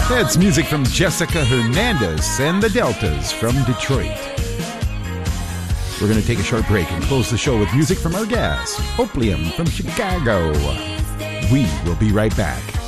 That's music from Jessica Hernandez and the Deltas from Detroit. We're going to take a short break and close the show with music from our guest, Opium from Chicago. We will be right back.